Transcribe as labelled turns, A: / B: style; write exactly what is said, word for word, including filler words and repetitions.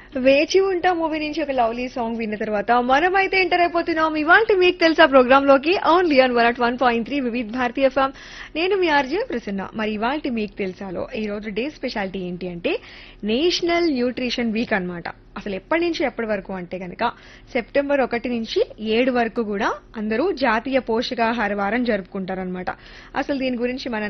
A: వేచి ఉంటా మూవీ నుంచి ఒక లవ్లీ సాంగ్ విన్న తర్వాత మనమైతే ఎంటర్ అయిపోతున్నాం ఇవాళ మీకు తెలుసా ప్రోగ్రామ్ లోకి only on one at one point three Vividh Bharatiya FM. నేను మీ ఆర్జే ప్రసన్న. మరి ఇవాళ మీకు తెలుసాలో ఈ రోజు డే స్పెషాలిటీ ఏంటి అంటే నేషనల్ న్యూట్రిషన్ వీక్ అన్నమాట. అసలు ఎప్పటి నుంచి ఎప్పటి వరకు అంటే గనక సెప్టెంబర్ ఒకటి నుంచి ఏడు వరకు కూడా అందరూ జాతీయ పోషకాహార వారం జరుపుకుంటారనమాట. అసలు దీని గురించి మన